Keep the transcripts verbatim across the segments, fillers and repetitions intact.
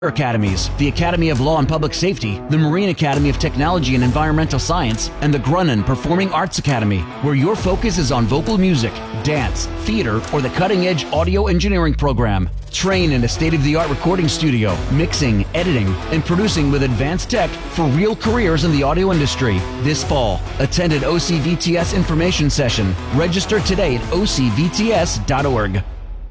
Academies, the Academy of Law and Public Safety, the Marine Academy of Technology and Environmental Science, and the Grunin Performing Arts Academy, where your focus is on vocal music, dance, theater, or the cutting-edge audio engineering program. Train in a state-of-the-art recording studio, mixing, editing, and producing with advanced tech for real careers in the audio industry. This fall, attend an O C V T S information session. Register today at O C V T S dot org.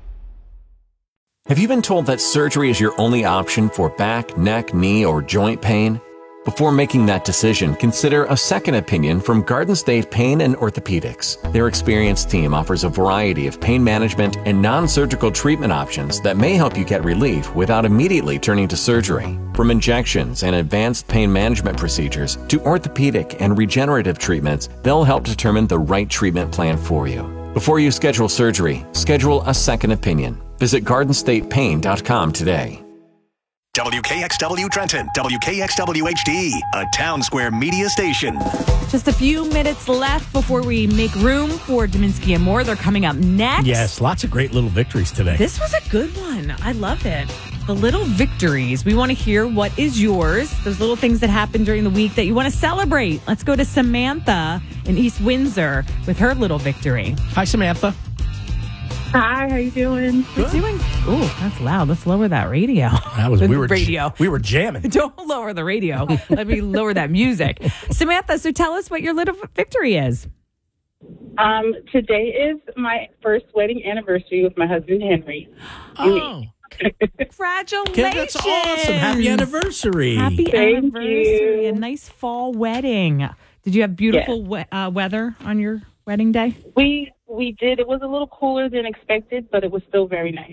Have you been told that surgery is your only option for back, neck, knee, or joint pain? Before making that decision, consider a second opinion from Garden State Pain and Orthopedics. Their experienced team offers a variety of pain management and non-surgical treatment options that may help you get relief without immediately turning to surgery. From injections and advanced pain management procedures to orthopedic and regenerative treatments, they'll help determine the right treatment plan for you. Before you schedule surgery, schedule a second opinion. Visit garden state pain dot com today. W K X W Trenton, W K X W H D, a Town Square media station. Just a few minutes left before we make room for Dominski and more. They're coming up next. Yes, lots of great little victories today. This was a good one. I loved it. The little victories. We want to hear what is yours. Those little things that happened during the week that you want to celebrate. Let's go to Samantha in East Windsor with her little victory. Hi, Samantha. Hi, how you doing? Good. Doing? Oh, that's loud. Let's lower that radio. That was we were radio. We were jamming. Don't lower the radio. Let me lower that music. Samantha, so tell us what your little victory is. Um, today is my first wedding anniversary with my husband Henry. Oh, congratulations! Okay, that's awesome! Happy anniversary! Happy Thank anniversary! you. A nice fall wedding. Did you have beautiful Yes. we- uh, weather on your wedding day? We we did. It was a little cooler than expected, but it was still very nice.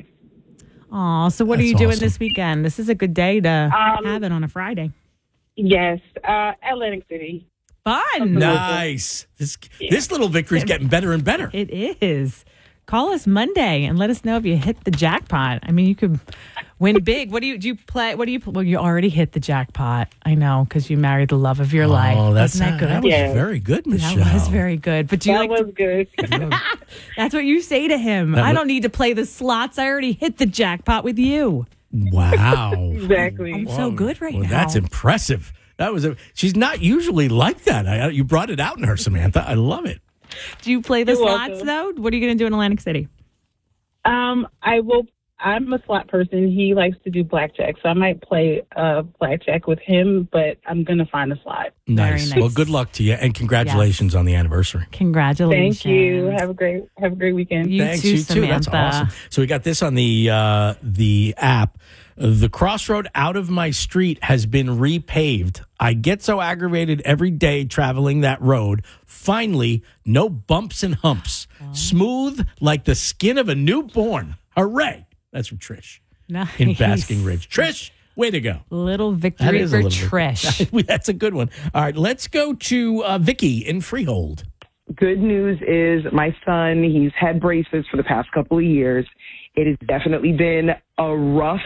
Oh, so what That's are you doing awesome. this weekend? This is a good day to Um, have it on a Friday. Yes, uh, Atlantic City. Fun. Nice. This Yeah. this little victory is getting better and better. It is. Call us Monday and let us know if you hit the jackpot. I mean, you could win big. What do you do? You play? What do you? Well, you already hit the jackpot. I know because you married the love of your life. Oh, that's Wasn't that good? That was Yeah. very good, Michelle. That was very good. But do you That like? was good. That's what you say to him. That I was- don't need to play the slots. I already hit the jackpot with you. Wow. Exactly. I'm so good right well, now. That's impressive. That was a. She's not usually like that. I, you brought it out in her, Samantha. I love it. Do you play the You're slots welcome. though? What are you going to do in Atlantic City? Um, I will. I'm a slot person. He likes to do blackjack, so I might play uh, blackjack with him. But I'm gonna find a slot. Very Nice. nice. Well, good luck to you, and congratulations on the anniversary. Congratulations. Thank you. Have a great Have a great weekend. You Thanks, too, you too. That's Samantha. awesome. So we got this on the uh, the app. The crossroad out of my street has been repaved. I get so aggravated every day traveling that road. Finally, no bumps and humps. Smooth like the skin of a newborn. Hooray. That's from Trish Nice. in Basking Ridge. Trish, way to go. Little That victory is a for little bit- Trish. That's a good one. All right, let's go to uh, Vicky in Freehold. Good news is my son, he's had braces for the past couple of years. It has definitely been a rough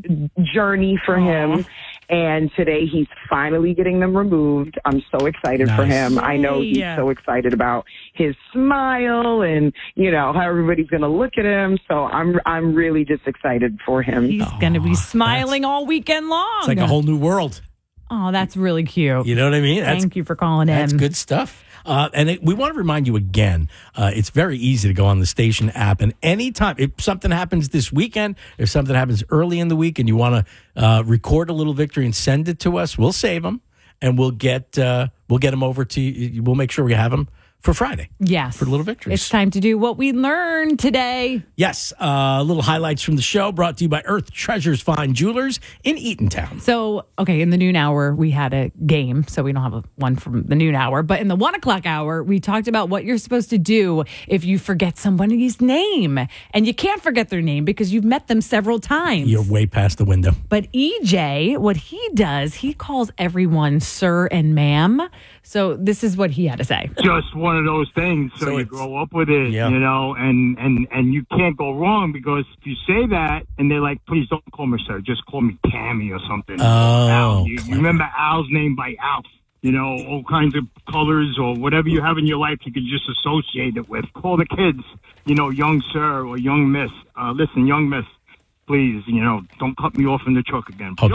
journey for him. And today he's finally getting them removed. I'm so excited for Nice. him. I know he's Yay. so excited about his smile and, you know, how everybody's going to look at him. So I'm I'm really just excited for him. He's going to be smiling all weekend long. It's like a whole new world. Oh, that's really cute. You know what I mean? That's, Thank you for calling in. That's good stuff. Uh, and it, we want to remind you again, uh, it's very easy to go on the station app. And anytime, if something happens this weekend, if something happens early in the week and you want to uh, record a little victory and send it to us, we'll save them and we'll get uh, we'll get them over to you. We'll make sure we have them for Friday. Yes. For little victories. It's time to do what we learned today. Yes. Uh, little highlights from the show brought to you by Earth Treasures Fine Jewelers in Eatontown. So, okay, in the noon hour, we had a game, so we don't have a one from the noon hour. But in the one o'clock hour, we talked about what you're supposed to do if you forget somebody's name. And you can't forget their name because you've met them several times. You're way past the window. But E J, what he does, he calls everyone sir and ma'am. So this is what he had to say. Just one of those things. So, So you it's- grow up with it, Yeah. you know, and, and, and you can't go wrong because if you say that and they're like, please don't call me sir, just call me Tammy or something. Oh, Al. You, clever. you remember Al's name by Alf. You know, all kinds of colors or whatever you have in your life you can just associate it with. Call the kids, you know, young sir or young miss. Uh, listen, young miss, please, you know, don't cut me off in the truck again. Oh,